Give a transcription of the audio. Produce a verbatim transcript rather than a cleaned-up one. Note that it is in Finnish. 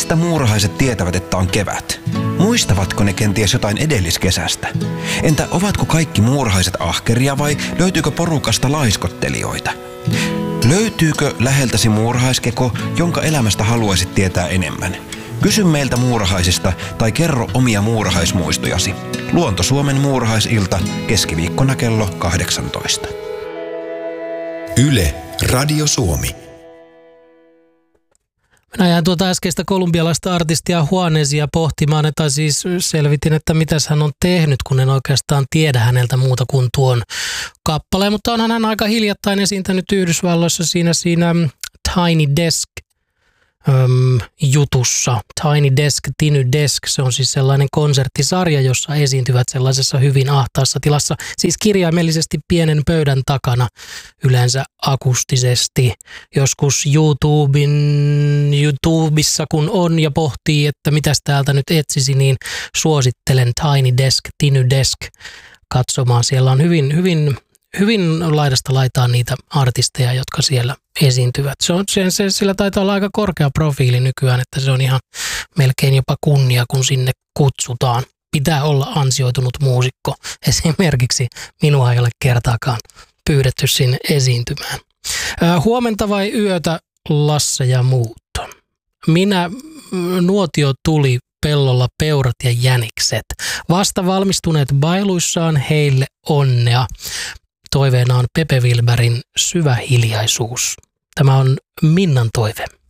Mistä muurahaiset tietävät, että on kevät? Muistavatko ne kenties jotain edelliskesästä? Entä ovatko kaikki muurahaiset ahkeria vai löytyykö porukasta laiskottelijoita? Löytyykö läheltäsi muurahaiskeko, jonka elämästä haluaisit tietää enemmän? Kysy meiltä muurahaisista tai kerro omia muurahaismuistojasi. Luonto Suomen muurahaisilta keskiviikkona kello kahdeksantoista. Yle, Radio Suomi. Minä jäin tuota äskeistä kolumbialaista artistia Juanesia pohtimaan, että siis selvitin, että mitäs hän on tehnyt, kun en oikeastaan tiedä häneltä muuta kuin tuon kappaleen. Mutta onhan hän aika hiljattain esiintynyt Yhdysvalloissa siinä, siinä Tiny Desk Öm, jutussa. Tiny Desk, Tiny Desk, se on siis sellainen konserttisarja, jossa esiintyvät sellaisessa hyvin ahtaassa tilassa, siis kirjaimellisesti pienen pöydän takana, yleensä akustisesti. Joskus YouTuben, YouTubessa kun on ja pohtii, että mitäs täältä nyt etsisi, niin suosittelen Tiny Desk, Tiny Desk katsomaan. Siellä on hyvin, hyvin Hyvin laidasta laitaan niitä artisteja, jotka siellä esiintyvät. Se on, se, se, sillä taitaa olla aika korkea profiili nykyään, että se on ihan melkein jopa kunnia, kun sinne kutsutaan. Pitää olla ansioitunut muusikko. Esimerkiksi minua ei ole kertaakaan pyydetty sinne esiintymään. Huomenta vai yötä, Lasse ja muut? Minä, nuotio tuli, pellolla peurat ja jänikset. Vasta valmistuneet bailuissaan, heille onnea. Toiveena on Pepe Wilbergin Syvä hiljaisuus. Tämä on Minnan toive.